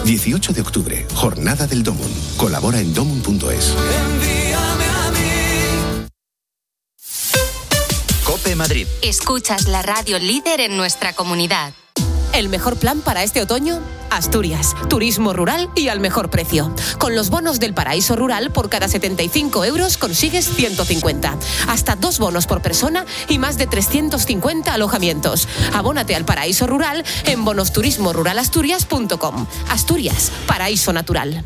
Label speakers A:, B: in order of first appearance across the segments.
A: 18 de octubre, Jornada del Domun. Colabora en domun.es.
B: COPE Madrid.
C: Escuchas la radio líder en nuestra comunidad.
D: El mejor plan para este otoño, Asturias, turismo rural y al mejor precio. Con los bonos del Paraíso Rural, por cada 75 euros consigues 150. Hasta 2 bonos por persona y más de 350 alojamientos. Abónate al Paraíso Rural en bonosturismoruralasturias.com. Asturias, paraíso natural.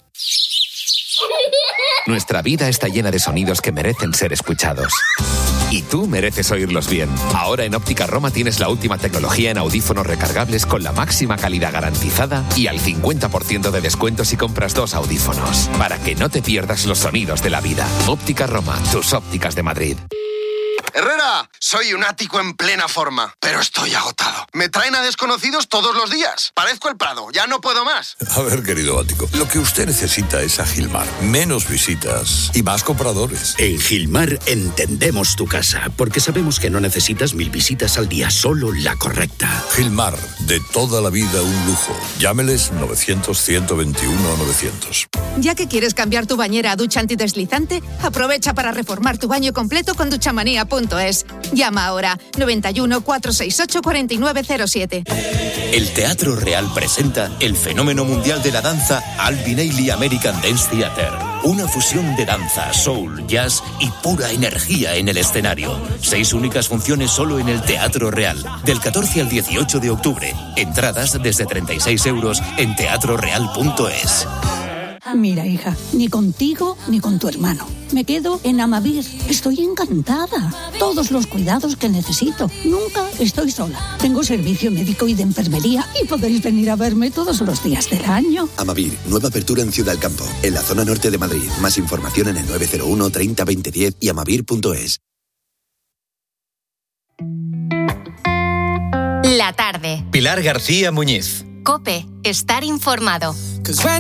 E: Nuestra vida está llena de sonidos que merecen ser escuchados. Y tú mereces oírlos bien. Ahora en Óptica Roma tienes la última tecnología en audífonos recargables con la máxima calidad garantizada y al 50% de descuento si compras 2 audífonos. Para que no te pierdas los sonidos de la vida. Óptica Roma, tus ópticas de Madrid.
F: Herrera, soy un ático en plena forma, pero estoy agotado. Me traen a desconocidos todos los días. Parezco el Prado, ya no puedo más.
G: A ver, querido ático, lo que usted necesita es a Gilmar. Menos visitas y más compradores.
H: En Gilmar entendemos tu casa, porque sabemos que no necesitas 1000 visitas al día, solo la correcta.
G: Gilmar, de toda la vida un lujo. Llámeles 900-121-900.
I: Ya que quieres cambiar tu bañera a ducha antideslizante, aprovecha para reformar tu baño completo con duchamanía.es. Llama ahora 91 468 4907.
J: El Teatro Real presenta el fenómeno mundial de la danza Alvin Ailey American Dance Theater. Una fusión de danza, soul, jazz y pura energía en el escenario. 6 únicas funciones solo en el Teatro Real. Del 14 al 18 de octubre. Entradas desde 36 euros en teatroreal.es.
K: Mira, hija, ni contigo ni con tu hermano. Me quedo en Amavir. Estoy encantada. Todos los cuidados que necesito. Nunca estoy sola. Tengo servicio médico y de enfermería y podéis venir a verme todos los días del año.
L: Amavir, nueva apertura en Ciudad del Campo, en la zona norte de Madrid. Más información en el 901 30 20 10 y amavir.es.
C: La tarde.
B: Pilar García Muñiz.
C: COPE. Estar informado.